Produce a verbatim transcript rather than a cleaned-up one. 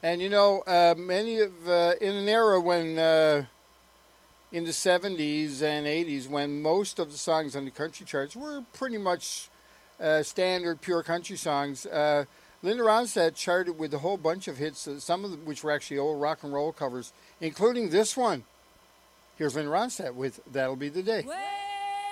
And you know, uh, many of uh, in an era when uh, in the seventies and eighties, when most of the songs on the country charts were pretty much uh, standard pure country songs, uh, Linda Ronstadt charted with a whole bunch of hits, uh, some of them, which were actually old rock and roll covers, including this one. Here's Linda Ronstadt with "That'll Be the Day." Well,